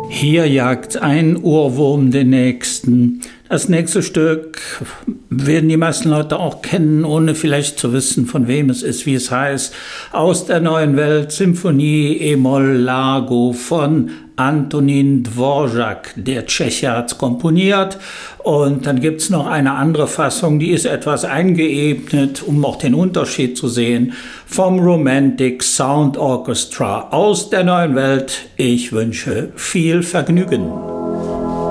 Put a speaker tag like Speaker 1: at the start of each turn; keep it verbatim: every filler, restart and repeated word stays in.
Speaker 1: Hier jagt ein Ohrwurm den nächsten. Das nächste Stück werden die meisten Leute auch kennen, ohne vielleicht zu wissen, von wem es ist, wie es heißt. Aus der neuen Welt, Symphonie E-Moll Largo von Antonín Dvořák. Der Tscheche hat es komponiert. Und dann gibt es noch eine andere Fassung, die ist etwas eingeebnet, um auch den Unterschied zu sehen, vom Romantic Sound Orchestra aus der neuen Welt. Ich wünsche viel Vergnügen.